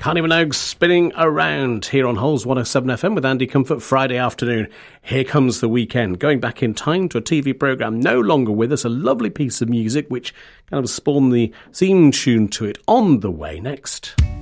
Kylie Minogue spinning around here on Holes 107 FM with Andy Comfort Friday afternoon. Here comes the weekend. Going back in time to a TV programme no longer with us, a lovely piece of music which kind of spawned the theme tune to it on the way next.